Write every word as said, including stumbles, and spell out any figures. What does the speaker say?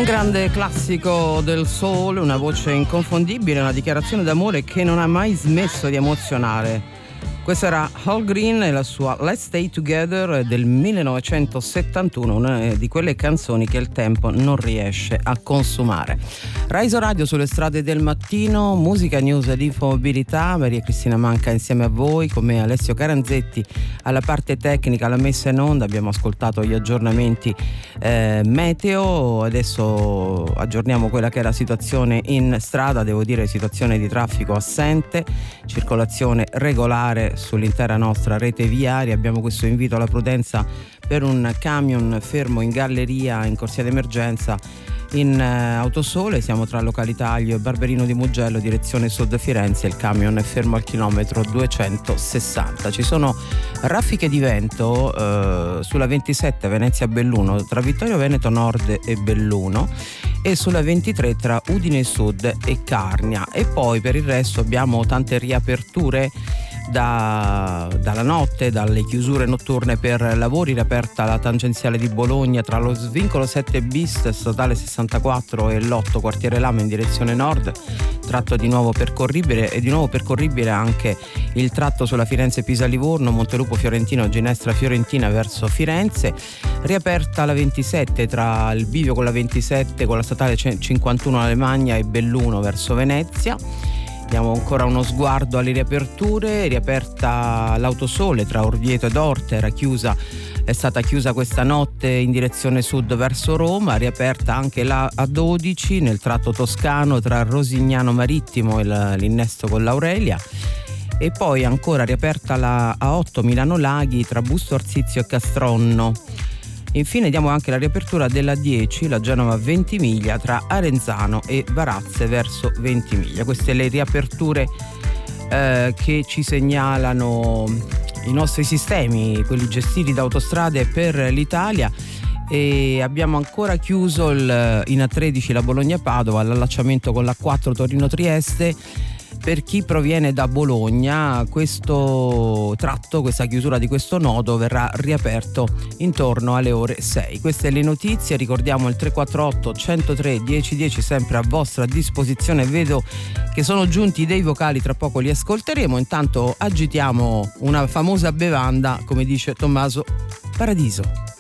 grande classico del soul, una voce inconfondibile, una dichiarazione d'amore che non ha mai smesso di emozionare. Questo era Hal Green e la sua Let's Stay Together del millenovecentosettantuno, una di quelle canzoni che il tempo non riesce a consumare. Raiso Radio sulle strade del mattino, musica, news ed infomobilità. Maria Cristina Manca insieme a voi, con me Alessio Caranzetti alla parte tecnica, alla messa in onda. Abbiamo ascoltato gli aggiornamenti eh, meteo, adesso aggiorniamo quella che è la situazione in strada. Devo dire situazione di traffico assente, circolazione regolare sull'intera nostra rete viaria. Abbiamo questo invito alla prudenza per un camion fermo in galleria in corsia d'emergenza in uh, Autosole. Siamo tra Localitaglio e Barberino di Mugello, direzione sud Firenze. Il camion è fermo al chilometro duecentosessanta. Ci sono raffiche di vento uh, sulla ventisette Venezia-Belluno tra Vittorio Veneto Nord e Belluno, e sulla ventitré tra Udine Sud e Carnia. E poi per il resto abbiamo tante riaperture Da, dalla notte, dalle chiusure notturne per lavori. Riaperta la tangenziale di Bologna tra lo svincolo sette bis statale sessantaquattro e l'otto quartiere Lama in direzione nord, tratto di nuovo percorribile, e di nuovo percorribile anche il tratto sulla Firenze-Pisa-Livorno, Montelupo Fiorentino, Ginestra Fiorentina verso Firenze. Riaperta la ventisette tra il bivio con la ventisette con la statale cinquantuno Alemagna e Belluno verso Venezia. Diamo ancora uno sguardo alle riaperture. Riaperta l'Autosole tra Orvieto ed Orte, era chiusa, è stata chiusa questa notte in direzione sud verso Roma. Riaperta anche la A dodici nel tratto toscano tra Rosignano Marittimo e l'innesto con l'Aurelia. E poi ancora riaperta la A otto Milano Laghi tra Busto Arsizio e Castronno. Infine diamo anche la riapertura della dieci, la Genova Ventimiglia tra Arenzano e Varazze verso Ventimiglia. Queste le riaperture eh, che ci segnalano i nostri sistemi, quelli gestiti da Autostrade per l'Italia. E abbiamo ancora chiuso il, in A tredici la Bologna-Padova, l'allacciamento con l'A quattro Torino-Trieste. Per chi proviene da Bologna, questo tratto, questa chiusura di questo nodo verrà riaperto intorno alle ore sei. Queste le notizie. Ricordiamo il tre quattro otto centotré dieci sempre a vostra disposizione. Vedo che sono giunti dei vocali, tra poco li ascolteremo. Intanto agitiamo una famosa bevanda, come dice Tommaso Paradiso.